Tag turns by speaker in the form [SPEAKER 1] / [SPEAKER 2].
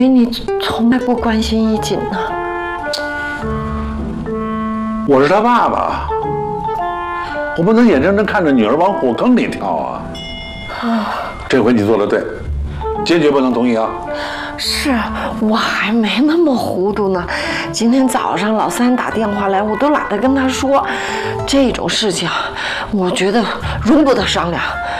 [SPEAKER 1] 你从来不关心衣锦呢。
[SPEAKER 2] 我是他爸爸，我不能眼睁睁看着女儿往火坑里跳啊！这回你做的对，坚决不能同意啊！
[SPEAKER 1] 是我还没那么糊涂呢。今天早上老三打电话来，我都懒得跟他说。这种事情，我觉得容不得商量。